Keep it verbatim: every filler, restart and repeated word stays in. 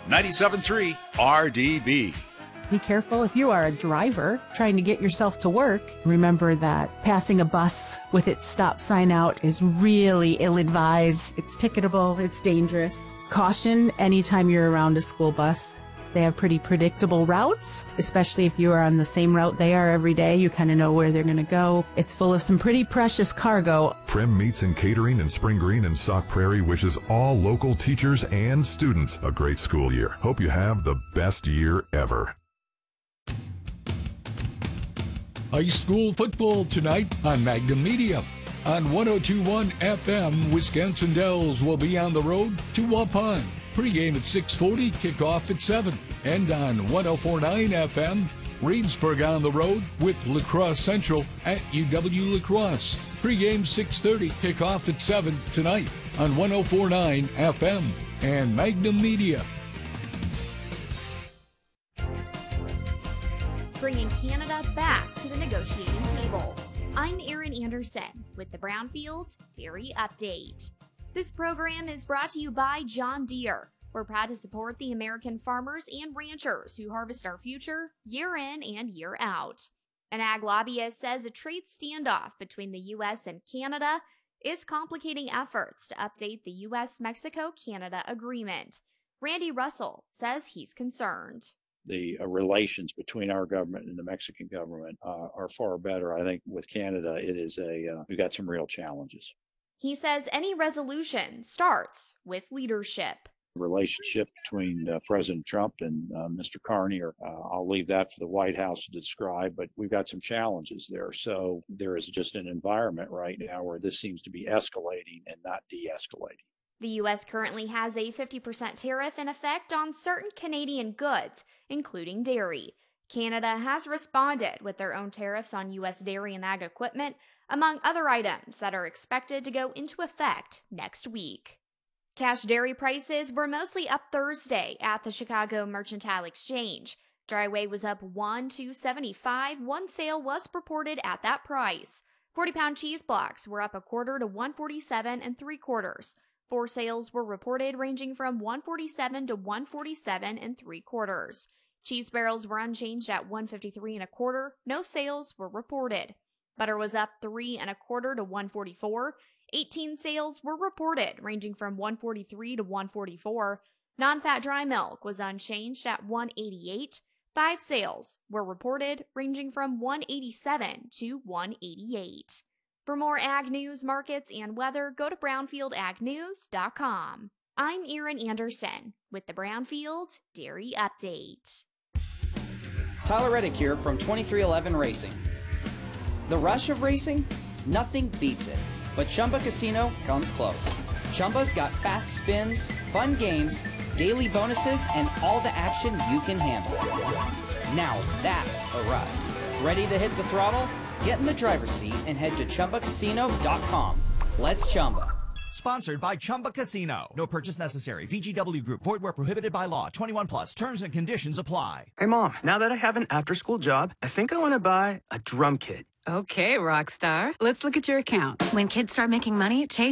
ninety-seven point three R D B. Be careful if you are a driver trying to get yourself to work. Remember that passing a bus with its stop sign out is really ill-advised. It's ticketable. It's dangerous. Caution anytime you're around a school bus. They have pretty predictable routes, especially if you are on the same route they are every day. You kind of know where they're going to go. It's full of some pretty precious cargo. Prim Meats and Catering in Spring Green and Sauk Prairie wishes all local teachers and students a great school year. Hope you have the best year ever. High school football tonight on Magnum Media. On one oh two point one F M, Wisconsin Dells will be on the road to Waupun. Pre-game at six forty, kickoff at seven. And on one oh four point nine F M, Reedsburg on the road with La Crosse Central at U W La Crosse. Pre-game six thirty, kickoff at seven tonight on one oh four point nine F M and Magnum Media. Bringing Canada back to the negotiating table. I'm Erin Anderson with the Brownfield Dairy Update. This program is brought to you by John Deere. We're proud to support the American farmers and ranchers who harvest our future year in and year out. An ag lobbyist says a trade standoff between the U S and Canada is complicating efforts to update the U S Mexico Canada agreement. Randy Russell says he's concerned. The uh, relations between our government and the Mexican government uh, are far better. I think with Canada, it is a, uh, we've got some real challenges. He says any resolution starts with leadership. Relationship between uh, President Trump and uh, Mister Carney, or uh, I'll leave that for the White House to describe, but we've got some challenges there. So there is just an environment right now where this seems to be escalating and not de-escalating. The U S currently has a fifty percent tariff in effect on certain Canadian goods, including dairy. Canada has responded with their own tariffs on U S dairy and ag equipment, among other items that are expected to go into effect next week. Cash dairy prices were mostly up Thursday at the Chicago Mercantile Exchange. Dry whey was up one to seventy-five. One sale was reported at that price. forty-pound cheese blocks were up a quarter to one forty-seven and three quarters. Four sales were reported ranging from one forty-seven to one forty-seven and three quarters. Cheese barrels were unchanged at one fifty-three and a quarter. No sales were reported. Butter was up three and a quarter to one forty-four. eighteen sales were reported ranging from one forty-three to one forty-four. Non-fat dry milk was unchanged at one eighty-eight. Five sales were reported ranging from one eighty-seven to one eighty-eight. For more ag news, markets, and weather, go to brownfield ag news dot com. I'm Erin Anderson with the Brownfield Dairy Update. Tyler Reddick here from twenty-three eleven Racing. The rush of racing? Nothing beats it. But Chumba Casino comes close. Chumba's got fast spins, fun games, daily bonuses, and all the action you can handle. Now that's a ride. Ready to hit the throttle? Get in the driver's seat and head to chumba casino dot com. Let's Chumba. Sponsored by Chumba Casino. No purchase necessary. V G W Group. Void where prohibited by law. twenty-one plus. Terms and conditions apply. Hey, Mom. Now that I have an after-school job, I think I want to buy a drum kit. Okay, rock star. Let's look at your account. When kids start making money, Chase